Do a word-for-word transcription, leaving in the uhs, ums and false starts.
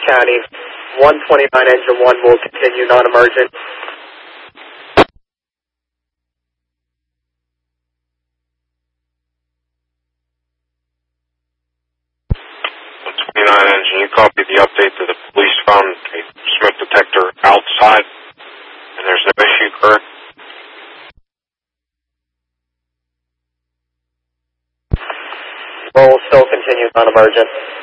County. one twenty-nine engine one will continue non-emergent. one twenty-nine engine, you copy the update to the police found a smoke detector outside, and there's no issue, correct? Will still continue non-emergent.